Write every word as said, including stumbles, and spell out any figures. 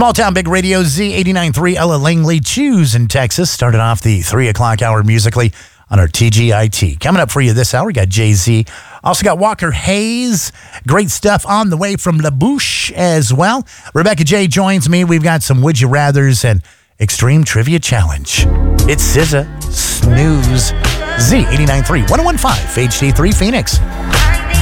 Small Town Big Radio, Z eighty-nine point three, Ella Langley, Choose in Texas. Started off the three o'clock hour musically on our T G I T. Coming up for you this hour, we got Jay-Z. Also got Walker Hayes. Great stuff on the way from La Bouche as well. Rebecca J joins me. We've got some Would You Rathers and Extreme Trivia Challenge. It's S Z A, Snooze, Z eighty-nine point three, one oh one point five, H D three Phoenix.